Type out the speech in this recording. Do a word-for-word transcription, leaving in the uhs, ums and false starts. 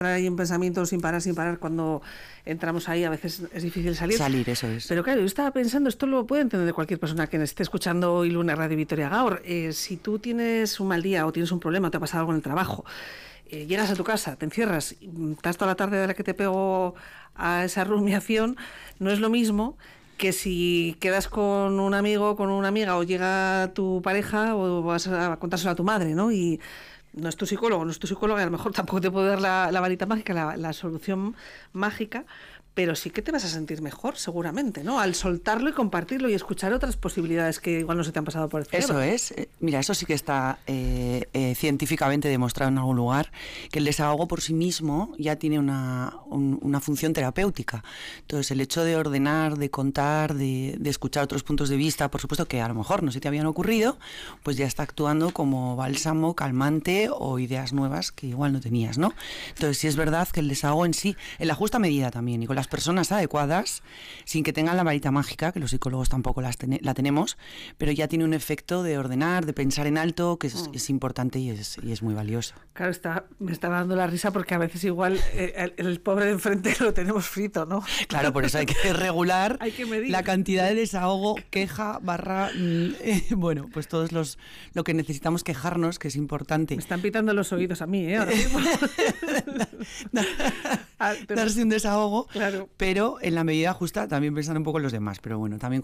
Hay un pensamiento sin parar, sin parar, cuando entramos ahí a veces es difícil salir. Salir, eso es. Pero claro, yo estaba pensando, esto lo puede entender cualquier persona que esté escuchando hoy lunes Radio Vitoria Gaur. Eh, si tú tienes un mal día o tienes un problema, te ha pasado algo en el trabajo, eh, llegas a tu casa, te encierras, estás toda la tarde de la que te pego a esa rumiación, no es lo mismo que si quedas con un amigo, con una amiga, o llega tu pareja o vas a contárselo a tu madre, ¿no? Y no es tu psicólogo, no es tu psicólogo, y a lo mejor tampoco te puede dar la, la varita mágica, la, la solución mágica, pero sí que te vas a sentir mejor, seguramente, ¿no? Al soltarlo y compartirlo y escuchar otras posibilidades que igual no se te han pasado por el cerebro. Eso es. Mira, eso sí que está eh, eh, científicamente demostrado en algún lugar, que el desahogo por sí mismo ya tiene una, un, una función terapéutica. Entonces, el hecho de ordenar, de contar, de, de escuchar otros puntos de vista, por supuesto que a lo mejor no se te habían ocurrido, pues ya está actuando como bálsamo, calmante o ideas nuevas que igual no tenías, ¿no? Entonces, sí es verdad que el desahogo en sí, en la justa medida también, y con las personas adecuadas, sin que tengan la varita mágica, que los psicólogos tampoco las ten- la tenemos, pero ya tiene un efecto de ordenar, de pensar en alto, que es, mm. es importante y es, y es muy valioso. Claro, está, me estaba dando la risa porque a veces igual eh, el, el pobre de enfrente lo tenemos frito, ¿no? Claro, por eso hay que regular hay que medir la cantidad de desahogo, queja, barra, eh, bueno, pues todos los lo que necesitamos quejarnos, que es importante. Me están pitando los oídos a mí, ¿eh? Ahora mismo. Darse un desahogo, claro. Pero en la medida justa también pensar un poco en los demás, pero bueno, también